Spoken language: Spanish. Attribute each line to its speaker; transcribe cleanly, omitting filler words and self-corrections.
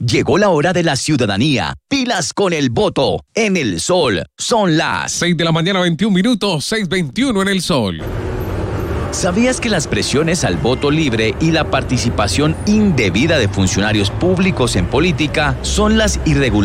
Speaker 1: Llegó la hora de la ciudadanía. Pilas con el voto. En El Sol. Son las
Speaker 2: 6 de la mañana, 21 minutos, 6:21 en El Sol.
Speaker 1: ¿Sabías que las presiones al voto libre y la participación indebida de funcionarios públicos en política son las irregularidades